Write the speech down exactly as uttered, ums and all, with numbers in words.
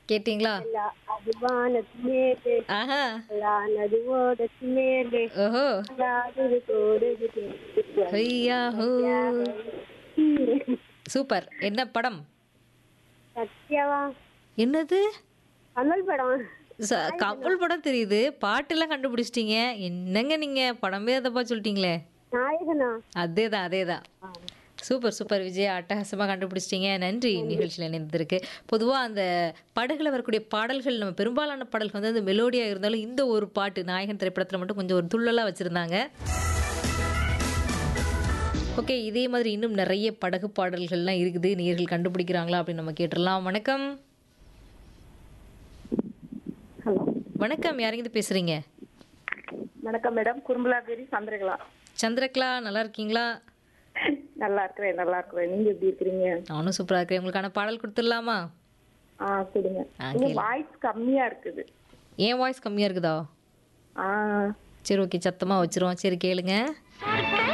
கேட்டீங்களா? எல்லா அதுவானது மேலே ஆஹா. எல்லானது ஓடத்து மேலே ஓஹோ! அல்லாதது தோடுது தேடுது. ஹொய்யா ஹோ. ம். சூப்பர். என்ன படம்? சத்யாவா என்னது? கமல் படம். ச கமல் படம் தெரியுது. பாட்டெல்லாம் கண்டுபிடிச்சிட்டீங்க. என்னங்க நீங்க? படமே தப்பா சொல்லிட்டீங்களே. நாயகனா? அதேதான், அதேதான். ஆ, சூப்பர், சூப்பர் விஜயா. அட்டகாசமா கண்டுபிடிச்சிட்டீங்க. நன்றி நன்றி. நிகழ்ச்சியில இணைந்ததற்கு. பொதுவா அந்த படகுல வரக்கூடிய பாடல்கள் நம்ம பெரும்பாலான பாடல்கள் வந்து அந்த மெலோடியா இருந்தாலும், இந்த ஒரு பாட்டு நாயகன் திரைப்படத்துல மட்டும் கொஞ்சம் ஒரு துள்ளலா வச்சிருந்தாங்க. ஓகே. இதே மாதிரி இன்னும் நெறைய படகு பாடல்கள்லாம் இருக்குது. நேயர்கள் கண்டுபிடிக்கிறாங்களா அப்படின்னு நம்ம கேட்டுறலாம். வணக்கம். ஹலோ வணக்கம். யாருங்கிருந்து பேசுறீங்க? வணக்கம் மேடம். குறும்பலாபேரி சந்திரகலா. சந்திரகலா நல்லா இருக்கீங்களா? நல்லா இருக்கிறேன் நல்லா இருக்கிறேன். நீங்க எப்படி இருக்கிறீங்க? நானும் சூப்பரா இருக்கேன். உங்களுக்கான பாடல் கொடுத்துடலாமா? ஆ கொடுங்க. ஆ, உங்க கேளு. வாய்ஸ் கம்மியா இருக்குது. என் வாய்ஸ் கம்மியா இருக்குதா? ஆ சரி, ஓகே. சத்தமா வச்சிருவோம். சரி கேளுங்க.